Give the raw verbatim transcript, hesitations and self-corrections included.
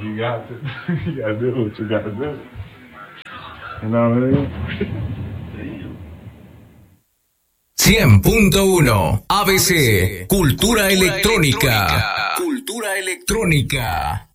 you got to, you gotta do what you gotta do. You know what I mean? cien punto uno A B C, Cultura Electrónica. Cultura Electrónica.